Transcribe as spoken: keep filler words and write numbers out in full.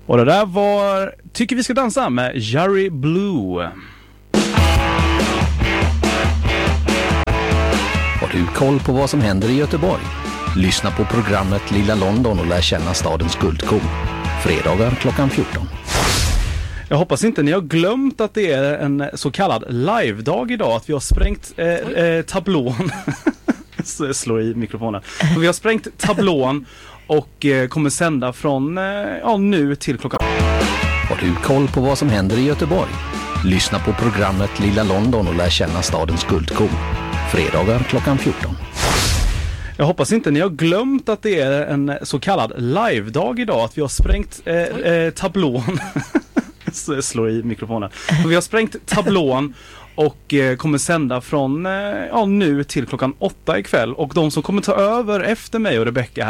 Och det där var Tycker vi ska dansa med Jerry Blue. Har du koll på vad som händer i Göteborg? Lyssna på programmet Lilla London och lär känna stadens guldkorn. Fredagar klockan fjorton. Jag hoppas inte ni har glömt att det är en så kallad live-dag idag. Att vi har sprängt eh, eh, tablån. Slår i mikrofonen. Vi har sprängt tablån och eh, kommer sända från eh, ja, nu till klockan. Har du koll på vad som händer i Göteborg? Lyssna på programmet Lilla London och lär känna stadens guldkorn. Fredagar klockan fjorton. Jag hoppas inte ni har glömt att det är en så kallad live-dag idag. Att vi har sprängt eh, eh, tablån. Slår i mikrofonen. Vi har sprängt tablån och eh, kommer sända från eh, ja, nu till klockan åtta ikväll. Och de som kommer ta över efter mig och Rebecca här